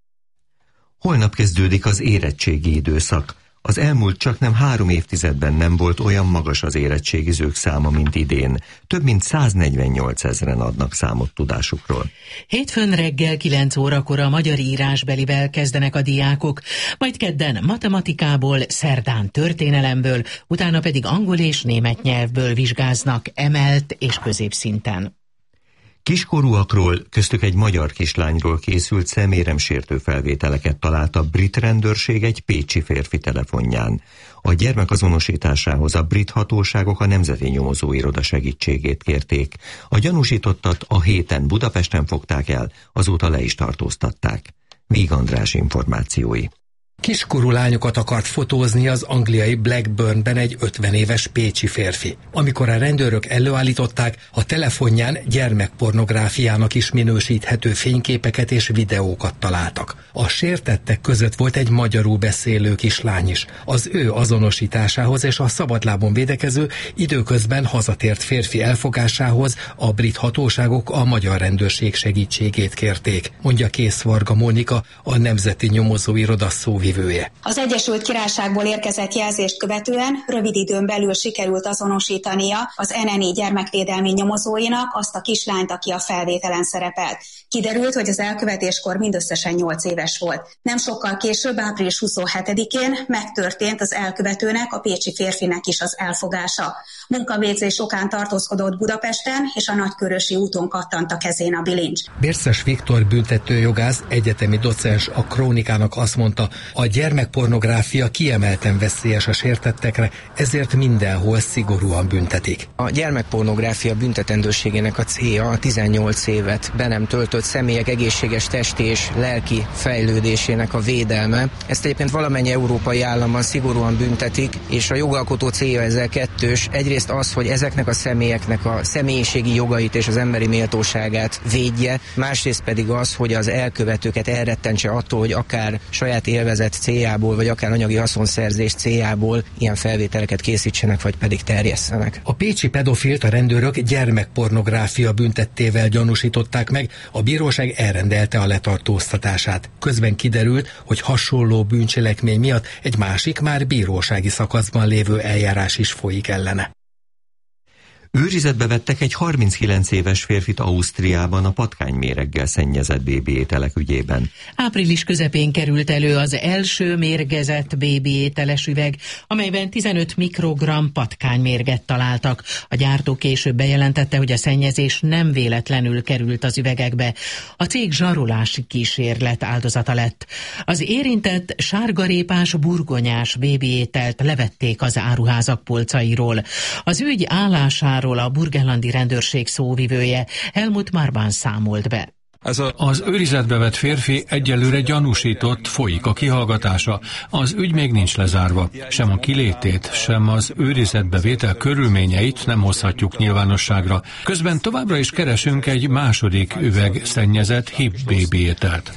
Speaker 9: Holnap kezdődik az érettségi időszak. Az elmúlt csaknem három évtizedben nem volt olyan magas az érettségizők száma, mint idén. Több mint száznegyvennyolc ezren adnak számot tudásukról.
Speaker 10: Hétfőn reggel kilenc órakor a magyar írásbelivel kezdenek a diákok, majd kedden matematikából, szerdán történelemből, utána pedig angol és német nyelvből vizsgáznak emelt és középszinten.
Speaker 9: Kiskorúakról, köztük egy magyar kislányról készült személyeremsértő felvételeket talált a brit rendőrség egy pécsi férfi telefonján. A gyermek azonosításához a brit hatóságok a Nemzeti Nyomozóiroda segítségét kérték. A gyanúsítottat a héten Budapesten fogták el, azóta le is tartóztatták. Víg András információi.
Speaker 28: Kiskorú lányokat akart fotózni az angliai Blackburnben egy ötven éves pécsi férfi. Amikor a rendőrök előállították, a telefonján gyermekpornográfiának is minősíthető fényképeket és videókat találtak. A sértettek között volt egy magyarul beszélő kislány is. Az ő azonosításához és a szabadlábon védekező, időközben hazatért férfi elfogásához a brit hatóságok a magyar rendőrség segítségét kérték, mondja Kész Varga Mónika, a Nemzeti Nyomozóiroda szóvivője.
Speaker 29: Az Egyesült Királyságból érkezett jelzést követően rövid időn belül sikerült azonosítania az en en i gyermekvédelmi nyomozóinak azt a kislányt, aki a felvételen szerepelt. Kiderült, hogy az elkövetéskor mindösszesen nyolc éves volt. Nem sokkal később, április huszonhetedikén megtörtént az elkövetőnek, a pécsi férfinek is az elfogása. Munkavégzés okán tartózkodott Budapesten, és a Nagykörösi úton kattant a kezén a bilincs.
Speaker 28: Bérszes Viktor büntetőjogász, egyetemi docens a Krónikának azt mondta, a gyermekpornográfia kiemelten veszélyes a sértettekre, ezért mindenhol szigorúan büntetik.
Speaker 30: A gyermekpornográfia büntetendőségének a célja a tizennyolc évet be nem töltött személyek egészséges testi és lelki
Speaker 2: fejlődésének a védelme. Ezt egyébként valamennyi európai államban szigorúan büntetik, és a jogalkotó célja ezzel kettős. Egyrészt az, hogy ezeknek a személyeknek a személyiségi jogait és az emberi méltóságát védje, másrészt pedig az, hogy az elkövetőket elrettentse attól, hogy akár saját élvezet céljából, vagy akár anyagi haszonszerzés céljából ilyen felvételeket készítsenek, vagy pedig terjesszenek.
Speaker 28: A pécsi pedofilt a rendőrök gyermekpornográfia büntettével gyanúsították meg, a bíróság elrendelte a letartóztatását. Közben kiderült, hogy hasonló bűncselekmény miatt egy másik, már bírósági szakaszban lévő eljárás is folyik ellene.
Speaker 9: Őrizetbe vettek egy harminckilenc éves férfit Ausztriában a patkányméreggel szennyezett bébi ételek ügyében.
Speaker 10: Április közepén került elő az első mérgezett bébi ételes üveg, amelyben tizenöt mikrogramm patkánymérget találtak. A gyártó később bejelentette, hogy a szennyezés nem véletlenül került az üvegekbe. A cég zsarolási kísérlet áldozata lett. Az érintett sárgarépás burgonyás bébi ételt levették az áruházak polcairól. Az ügy állásáról a burgenlandi rendőrség szóvivője Helmut Marbán számolt be.
Speaker 3: Az őrizetbe vett férfi egyelőre gyanúsított, folyik a kihallgatása. Az ügy még nincs lezárva. Sem a kilétét, sem az őrizetbe vétel körülményeit nem hozhatjuk nyilvánosságra. Közben továbbra is keresünk egy második üveg szennyezett hib bébi ételt.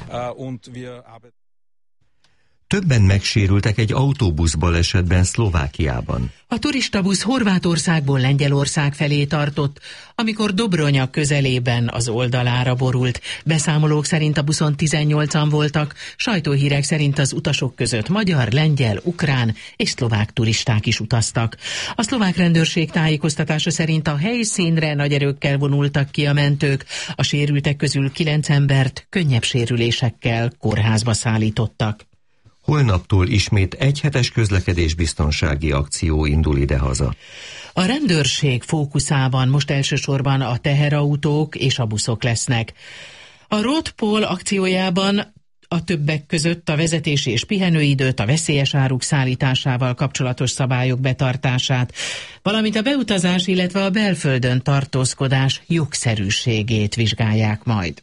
Speaker 9: Többen megsérültek egy autóbuszbalesetben Szlovákiában.
Speaker 10: A turistabusz Horvátországból Lengyelország felé tartott, amikor Dobronya közelében az oldalára borult. Beszámolók szerint a buszon tizennyolcan voltak, sajtóhírek szerint az utasok között magyar, lengyel, ukrán és szlovák turisták is utaztak. A szlovák rendőrség tájékoztatása szerint a helyszínre nagy erőkkel vonultak ki a mentők, a sérültek közül kilenc embert könnyebb sérülésekkel kórházba szállítottak.
Speaker 9: Holnaptól ismét egyhetes közlekedésbiztonsági akció indul idehaza.
Speaker 10: A rendőrség fókuszában most elsősorban a teherautók és a buszok lesznek. A Roadpol akciójában a többek között a vezetési és pihenőidőt, a veszélyes áruk szállításával kapcsolatos szabályok betartását, valamint a beutazás, illetve a belföldön tartózkodás jogszerűségét vizsgálják majd.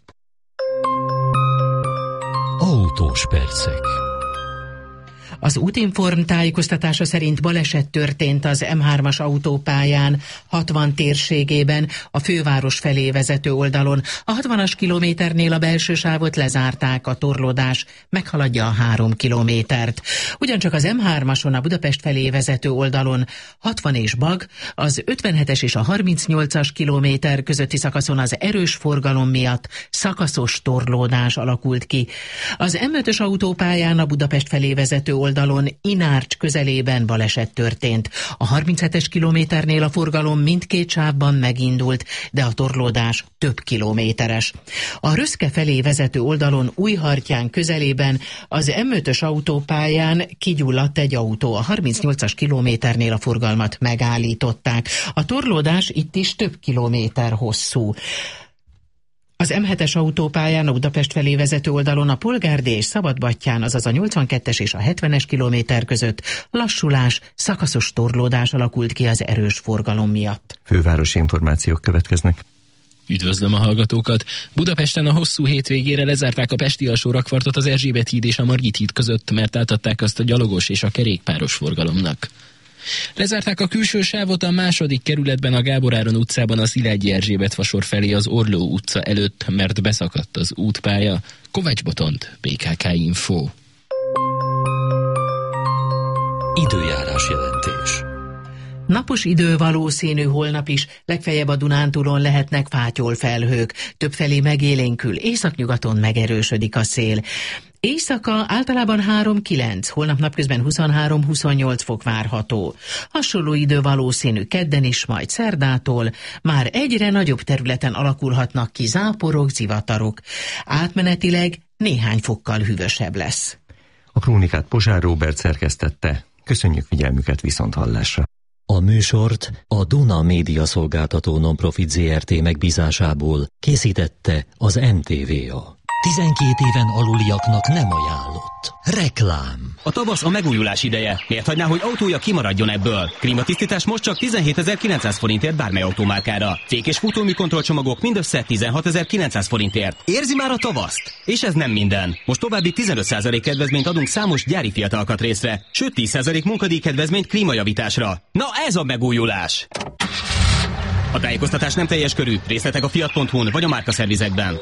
Speaker 1: Autós percek.
Speaker 10: Az Útinform tájékoztatása szerint baleset történt az em hármas autópályán, hatvan térségében, a főváros felé vezető oldalon. A hatvanas kilométernél a belső sávot lezárták, a torlódás meghaladja a három kilométert. Ugyancsak az em hármason a Budapest felé vezető oldalon hatvan és bag, az ötvenhetes és a harmincnyolcas kilométer közötti szakaszon az erős forgalom miatt szakaszos torlódás alakult ki. Az em ötös autópályán a Budapest felé vezető oldalon oldalon Inárcs közelében baleset történt. A harminchetes kilométernél a forgalom mindkét sávban megindult, de a torlódás több kilométeres. A Röszke felé vezető oldalon Újhartyán közelében az em ötös autópályán kigyulladt egy autó. A harmincnyolcas kilométernél a forgalmat megállították. A torlódás itt is több kilométer hosszú. Az em hetes autópályán a Budapest felé vezető oldalon a Polgárdi és Szabadbattyán, azaz a nyolcvankettes és a hetvenes kilométer között lassulás, szakaszos torlódás alakult ki az erős forgalom miatt.
Speaker 9: Fővárosi információk következnek.
Speaker 6: Üdvözlöm a hallgatókat! Budapesten a hosszú hétvégére lezárták a pesti alsó rakpartot az Erzsébet híd és a Margit híd között, mert átadták azt a gyalogos és a kerékpáros forgalomnak. Lezárták a külső sávot a második kerületben a Gábor Áron utcában a Szilágyi Erzsébet fasor felé az Orló utca előtt, mert beszakadt az útpálya. Kovács Botont, bé ká ká Info.
Speaker 1: Időjárás jelentés.
Speaker 10: Napos idő valószínű holnap is, legfeljebb a Dunántúlon lehetnek fátyolfelhők, többfelé megélénkül, északnyugaton megerősödik a szél. Éjszaka általában három-kilenc, holnap napközben huszonhárom-huszonnyolc fok várható. Hasonló idő valószínű kedden is, majd szerdától már egyre nagyobb területen alakulhatnak ki záporok, zivatarok. Átmenetileg néhány fokkal hűvösebb lesz.
Speaker 9: A krónikát Pozsár Róbert szerkesztette. Köszönjük figyelmüket, viszonthallásra.
Speaker 1: A műsort a Duna Média Szolgáltató Nonprofit zé er té megbízásából készítette az em té vé á. tizenkét éven aluliaknak nem ajánlott. Reklám.
Speaker 8: A tavasz a megújulás ideje. Miért hagyná, hogy autója kimaradjon ebből? Klímatisztítás most csak tizenhétezer-kilencszáz forintért bármely automárkára. Fék- és futóműkontrollcsomagok mindössze tizenhatezer-kilencszáz forintért. Érzi már a tavaszt? És ez nem minden. Most további tizenöt százalék kedvezményt adunk számos gyári Fiat alkatrészre, sőt tíz százalék munkadíj kedvezményt klímajavításra. Na ez a megújulás! A tájékoztatás nem teljes körű. Részletek a fiat pont hu-n vagy a márkaszervizekben.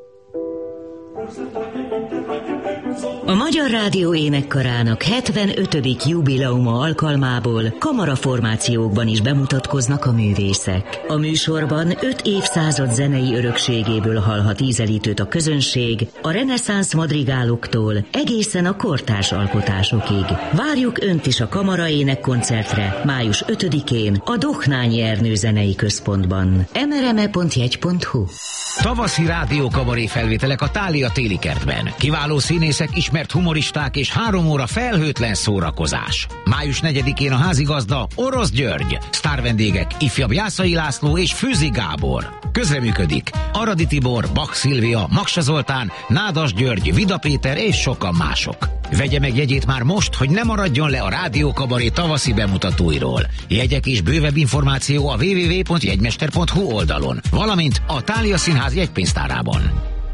Speaker 11: A Magyar Rádió énekkarának hetvenötödik jubileuma alkalmából kamaraformációkban is bemutatkoznak a művészek. A műsorban öt évszázad zenei örökségéből hallhat ízelítőt a közönség, a reneszánsz madrigáloktól egészen a kortárs alkotásokig. Várjuk Önt is a kamaraének koncertre május ötödikén a Dohnányi Ernő Zenei Központban. em er em e pont jegy pont hu.
Speaker 12: Tavaszi rádiókabaré felvételek a Thália téli kertben. Kiváló színészek, ismert humoristák és három óra felhőtlen szórakozás. május negyedikén a házigazda Orosz György, sztárvendégek ifjabb Jászai László és Főzi Gábor. Közreműködik Aradi Tibor, Bach Szilvia, Maksa Zoltán, Nádas György, Vida Péter és sokan mások. Vegye meg jegyét már most, hogy ne maradjon le a rádiókabaré tavaszi bemutatóiról. Jegyek és bővebb információ a double-u double-u double-u pont jegymester pont hu oldalon, valamint a Thália Színház jegypénztárában.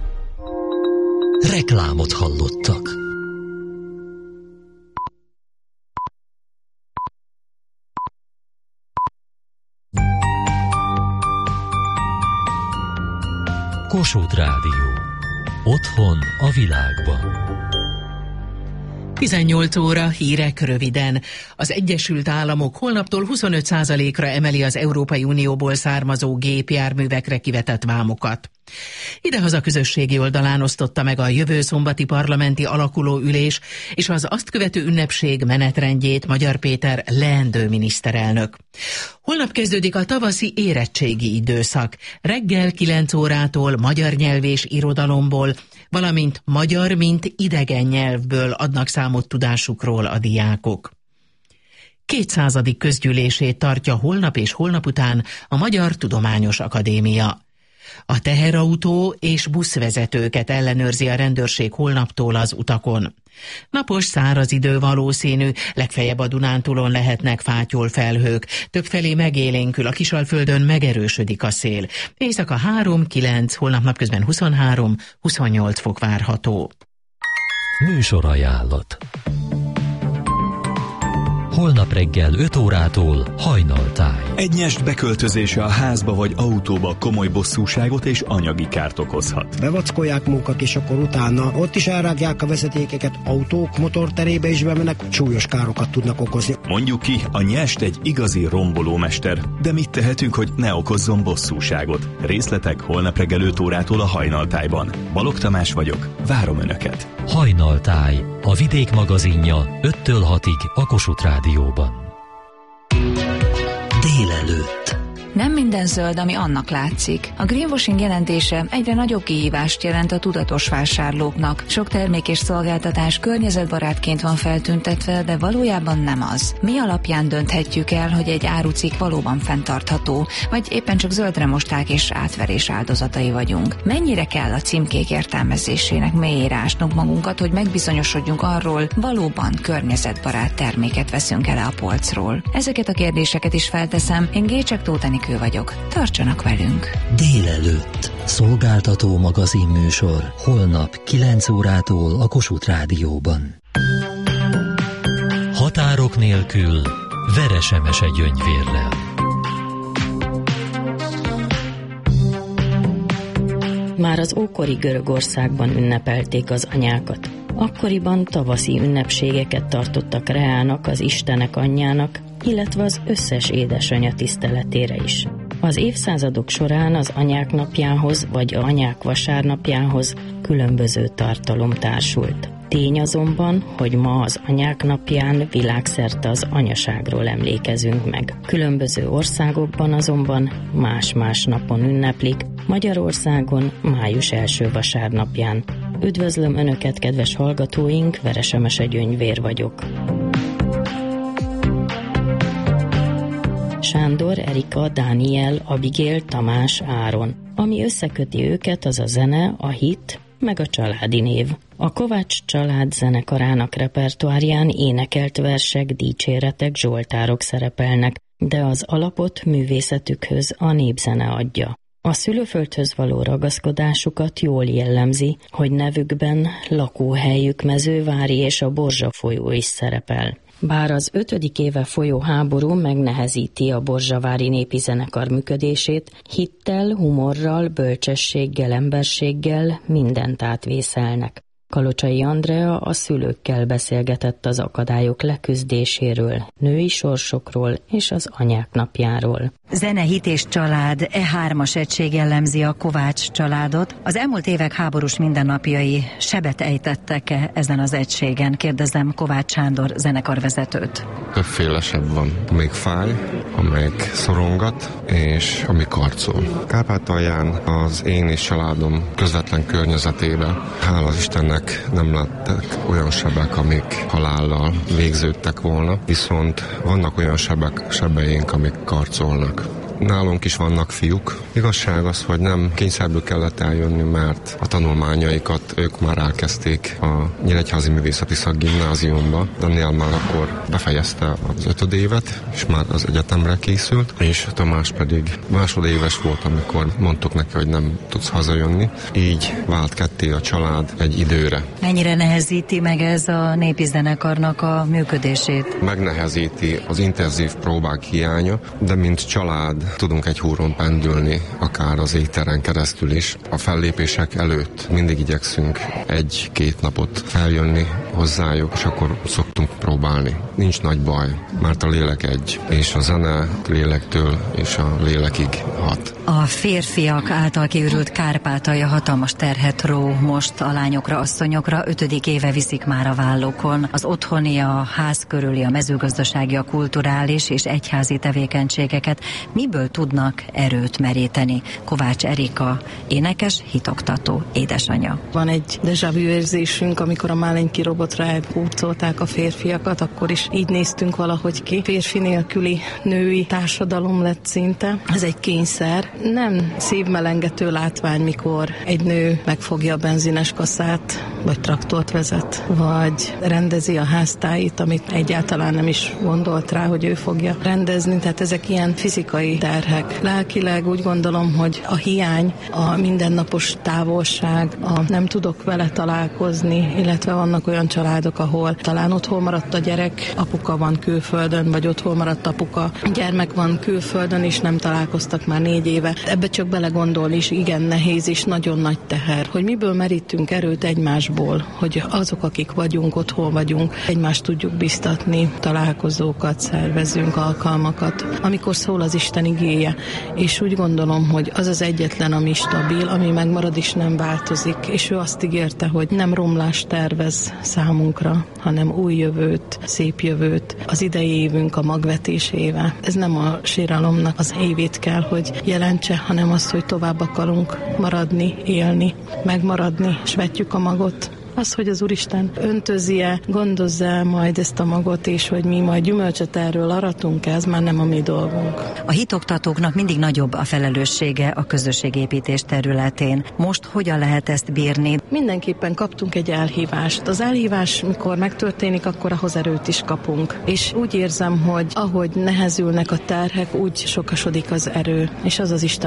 Speaker 1: Reklámot hallottak. Kossuth Rádió. Otthon a világban.
Speaker 10: tizennyolc óra, hírek röviden. Az Egyesült Államok holnaptól huszonöt százalékra emeli az Európai Unióból származó gépjárművekre kivetett vámokat. Idehaza közösségi oldalán osztotta meg a jövő szombati parlamenti alakulóülés és az azt követő ünnepség menetrendjét Magyar Péter leendő miniszterelnök. Holnap kezdődik a tavaszi érettségi időszak. Reggel kilenc órától magyar nyelv és irodalomból, valamint magyar, mint idegen nyelvből adnak számot tudásukról a diákok. kétszázadik közgyűlését tartja holnap és holnap után a Magyar Tudományos Akadémia. A teherautó és buszvezetőket ellenőrzi a rendőrség holnaptól az utakon. Napos, száraz idő valószínű, legfeljebb a Dunántúlon lehetnek fátyol felhők, többfelé megélénkül, a Kisalföldön megerősödik a szél. Éjszaka három kilenc, holnap napközben huszonhárom huszonnyolc fok várható.
Speaker 1: Műsorajánlat. Holnap reggel öt órától Hajnaltáj.
Speaker 13: Egy nyest beköltözése a házba vagy autóba komoly bosszúságot és anyagi kárt okozhat.
Speaker 14: Bevackolják munkak, és akkor utána ott is elrágják a vezetékeket, autók motorterébe is bemennek, súlyos károkat tudnak okozni.
Speaker 13: Mondjuk ki, a nyest egy igazi rombolómester, de mit tehetünk, hogy ne okozzon bosszúságot? Részletek holnap reggel öt órától a Hajnaltájban. Balogh Tamás vagyok, várom Önöket.
Speaker 1: Hajnaltáj, a Vidék magazinja öttől hatig a Kossuth Rádióban. Délelőtt.
Speaker 15: Nem minden zöld, ami annak látszik. A greenwashing jelentése egyre nagyobb kihívást jelent a tudatos vásárlóknak. Sok termék és szolgáltatás környezetbarátként van feltüntetve, de valójában nem az. Mi alapján dönthetjük el, hogy egy árucikk valóban fenntartható, vagy éppen csak zöldre mosták és átverés áldozatai vagyunk? Mennyire kell a címkék értelmezésének mélyére ásnunk magunkat, hogy megbizonyosodjunk arról, valóban környezetbarát terméket veszünk el a polcról? Ezeket a kérdéseket is felteszem, én Gécsek Tóth Enikő vagyok. Tartsanak velünk!
Speaker 1: Délelőtt. Szolgáltató magazinműsor. Holnap kilenc órától a Kossuth Rádióban. Határok nélkül Veresemese Gyöngyvérrel.
Speaker 17: Már az ókori Görögországban ünnepelték az anyákat. Akkoriban tavaszi ünnepségeket tartottak Reának, az Istenek anyjának, illetve az összes édesanya tiszteletére is. Az évszázadok során az anyák napjához vagy a anyák vasárnapjához különböző tartalom társult. Tény azonban, hogy ma az anyák napján világszerte az anyaságról emlékezünk meg. Különböző országokban azonban más-más napon ünneplik, Magyarországon május első vasárnapján. Üdvözlöm Önöket, kedves hallgatóink, Veresemese Gyöngyvér vagyok. Sándor, Erika, Dániel, Abigail, Tamás, Áron. Ami összeköti őket, az a zene, a hit, meg a családi név. A Kovács család zenekarának repertoárján énekelt versek, dicséretek, zsoltárok szerepelnek, de az alapot művészetükhöz a népzene adja. A szülőföldhöz való ragaszkodásukat jól jellemzi, hogy nevükben lakóhelyük Mezővári és a Borzsa folyó is szerepel. Bár az ötödik éve folyó háború megnehezíti a borzsavári népi zenekar működését, hittel, humorral, bölcsességgel, emberséggel mindent átvészelnek. Kalocsai Andrea a szülőkkel beszélgetett az akadályok leküzdéséről, női sorsokról és az anyák napjáról.
Speaker 4: Zene, hit és család, e hármas egység jellemzi a Kovács családot. Az elmúlt évek háborús mindennapjai sebet ejtettek-e ezen az egységen? Kérdezem Kovács Sándor zenekarvezetőt.
Speaker 16: Többféle seb van. Amelyik fáj, amelyik szorongat, és ami karcol. Kárpátalján az én és családom közvetlen környezetében, hála az Istennek, nem lettek olyan sebek, amik halállal végződtek volna, viszont vannak olyan sebek, sebeink, amik karcolnak. Nálunk is vannak fiúk. Igazság az, hogy nem kényszerből kellett eljönni, mert a tanulmányaikat ők már elkezdték a Nyíregyházi Művészeti Szakgimnáziumba. Daniel már akkor befejezte az ötödévet, és már az egyetemre készült, és Tamás pedig másodéves volt, amikor mondtuk neki, hogy nem tudsz hazajönni. Így vált ketté a család egy időre.
Speaker 4: Mennyire nehezíti meg ez a népi zenekarnak a működését?
Speaker 16: Megnehezíti az intenzív próbák hiánya, de mint család tudunk egy húron pendülni, akár az éteren keresztül is. A fellépések előtt mindig igyekszünk egy-két napot feljönni hozzájuk, és akkor szoktunk próbálni. Nincs nagy baj, mert a lélek egy, és a zene lélektől és a lélekig hat.
Speaker 4: A férfiak által kiürült Kárpátalja hatalmas terhet ró most a lányokra, asszonyokra. Ötödik éve viszik már a vállukon. Az otthoni, a ház körüli, a mezőgazdasági, a kulturális és egyházi tevékenységeket miből tudnak erőt meríteni? Kovács Erika, énekes, hitoktató, édesanyja.
Speaker 18: Van egy déjà vu érzésünk, amikor a Málenki robotra elhúzolták a férfiakat, akkor is így néztünk valahogy ki. Férfi nélküli női társadalom lett szinte. Ez egy kényszer. Nem szívmelengető látvány, mikor egy nő megfogja a benzines kaszát, vagy traktort vezet, vagy rendezi a háztáit, amit egyáltalán nem is gondolt rá, hogy ő fogja rendezni. Tehát ezek ilyen fizikai terhek. Lelkileg úgy gondolom, hogy a hiány, a mindennapos távolság, a nem tudok vele találkozni, illetve vannak olyan családok, ahol talán otthon maradt a gyerek, apuka van külföldön, vagy otthon maradt apuka, gyermek van külföldön, és nem találkoztak már négy éve. Ebbe csak belegondolni is igen nehéz és nagyon nagy teher, hogy miből merítünk erőt egymásból, hogy azok, akik vagyunk, otthon vagyunk, egymást tudjuk biztatni, találkozókat szervezünk, alkalmakat, amikor szól az Isten igéje, és úgy gondolom, hogy az az egyetlen, ami stabil, ami megmarad és nem változik, és ő azt ígérte, hogy nem romlást tervez számunkra, hanem új jövőt, szép jövőt, az idei évünk a magvetés éve. Ez nem a síralomnak az évét kell, hogy jelentse, hanem azt, hogy tovább akarunk maradni, élni, megmaradni, és vetjük a magot. Az, hogy az Úristen öntözi-e, gondozza majd ezt a magot, és hogy mi majd gyümölcsöt erről aratunk, ez már nem a mi dolgunk.
Speaker 4: A hitoktatóknak mindig nagyobb a felelőssége a közösségépítés területén. Most hogyan lehet ezt bírni?
Speaker 18: Mindenképpen kaptunk egy elhívást. Az elhívás, mikor megtörténik, akkor ahhoz erőt is kapunk. És úgy érzem, hogy ahogy nehezülnek a terhek, úgy sokasodik az erő. És az az Isten